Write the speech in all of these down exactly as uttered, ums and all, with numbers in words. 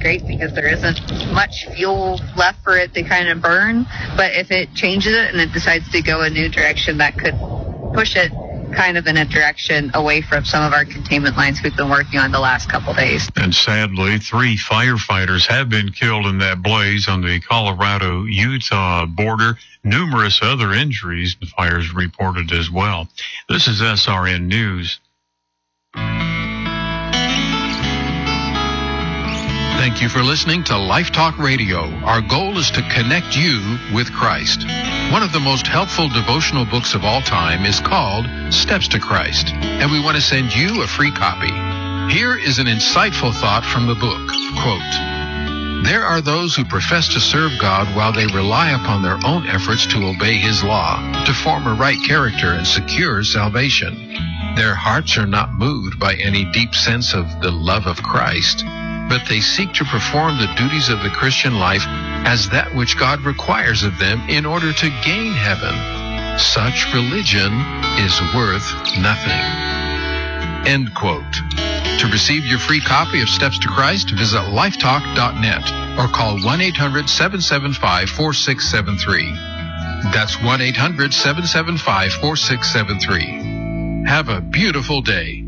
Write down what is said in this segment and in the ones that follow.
great because there isn't much fuel left for it to kind of burn. But if it changes it and it decides to go a new direction, that could push it kind of in a direction away from some of our containment lines we've been working on the last couple days. And sadly, three firefighters have been killed in that blaze on the Colorado-Utah border. Numerous other injuries and fires reported as well. This is S R N News. Thank you for listening to Life Talk Radio. Our goal is to connect you with Christ. One of the most helpful devotional books of all time is called Steps to Christ, and we want to send you a free copy. Here is an insightful thought from the book. Quote, "There are those who profess to serve God while they rely upon their own efforts to obey His law, to form a right character and secure salvation. Their hearts are not moved by any deep sense of the love of Christ, but they seek to perform the duties of the Christian life as that which God requires of them in order to gain heaven. Such religion is worth nothing." End quote. To receive your free copy of Steps to Christ, visit lifetalk dot net or call one eight hundred seven seven five four six seven three. That's one eight hundred seven seven five four six seven three. Have a beautiful day.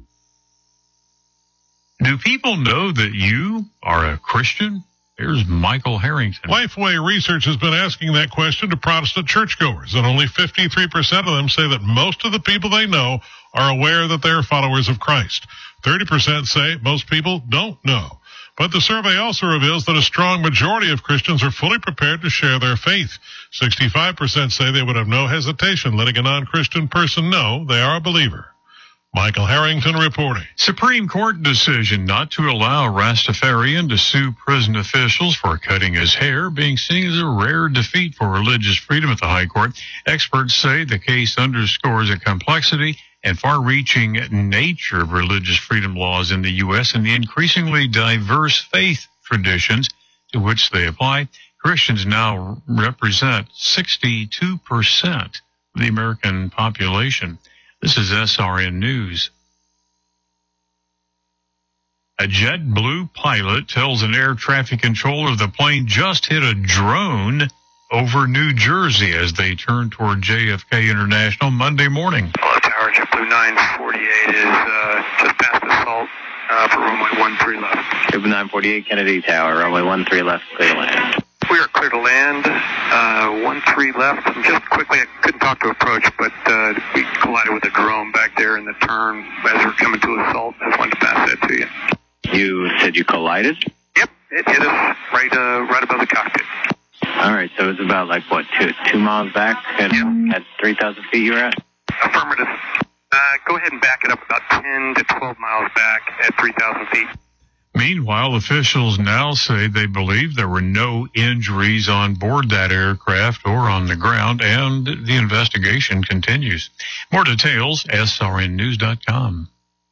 Do people know that you are a Christian? Here's Michael Harrington. Lifeway Research has been asking that question to Protestant churchgoers, and only fifty-three percent of them say that most of the people they know are aware that they are followers of Christ. thirty percent say most people don't know. But the survey also reveals that a strong majority of Christians are fully prepared to share their faith. sixty-five percent say they would have no hesitation letting a non-Christian person know they are a believer. Michael Harrington reporting. Supreme Court decision not to allow Rastafarian to sue prison officials for cutting his hair being seen as a rare defeat for religious freedom at the High Court. Experts say the case underscores the complexity and far-reaching nature of religious freedom laws in the U S and the increasingly diverse faith traditions to which they apply. Christians now represent sixty-two percent of the American population. This is S R N News. A JetBlue pilot tells an air traffic controller the plane just hit a drone over New Jersey as they turn toward J F K International Monday morning. Hello, Tower, JetBlue nine forty-eight is uh, just past the salt uh, for runway one three left. JetBlue nine forty-eight, Kennedy Tower, runway one three left, clear to land. We are clear to land, uh, one three left. Just quickly, I couldn't talk to approach, but uh, we collided with a drone back there in the turn as we're coming to assault. Just wanted to pass that to you. You said you collided? Yep, it hit us right, uh, right above the cockpit. All right, so it's about like, what, two, two miles back at, yep. at three thousand feet you were at? Affirmative. Uh, go ahead and back it up about ten to twelve miles back at three thousand feet. Meanwhile, officials now say they believe there were no injuries on board that aircraft or on the ground, and the investigation continues. More details, S R N news dot com.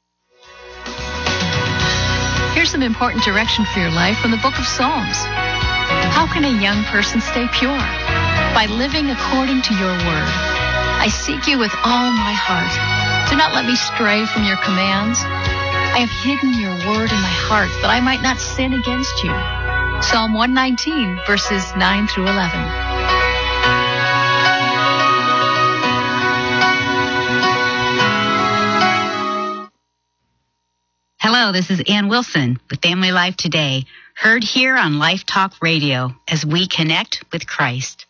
Here's some important direction for your life from the book of Psalms. How can a young person stay pure? By living according to your word. I seek you with all my heart. Do not let me stray from your commands. I have hidden your word in my heart that I might not sin against you. Psalm one nineteen, verses nine through eleven. Hello, this is Ann Wilson with Family Life Today, heard here on Life Talk Radio as we connect with Christ.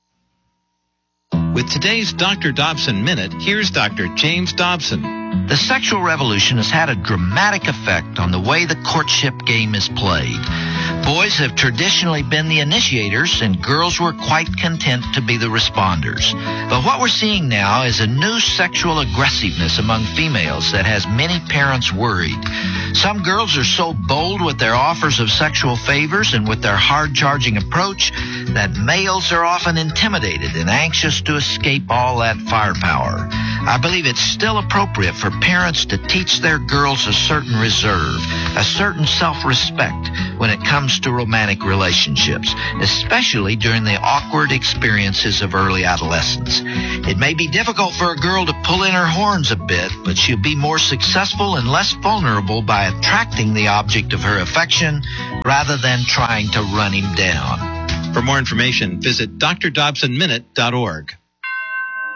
With today's Doctor Dobson Minute, here's Doctor James Dobson. The sexual revolution has had a dramatic effect on the way the courtship game is played. Boys have traditionally been the initiators, and girls were quite content to be the responders. But what we're seeing now is a new sexual aggressiveness among females that has many parents worried. Some girls are so bold with their offers of sexual favors and with their hard-charging approach that males are often intimidated and anxious to escape all that firepower. I believe it's still appropriate for parents to teach their girls a certain reserve, a certain self-respect when it comes to romantic relationships, especially during the awkward experiences of early adolescence. It may be difficult for a girl to pull in her horns a bit, but she'll be more successful and less vulnerable by attracting the object of her affection rather than trying to run him down. For more information, visit d r dobson minute dot org.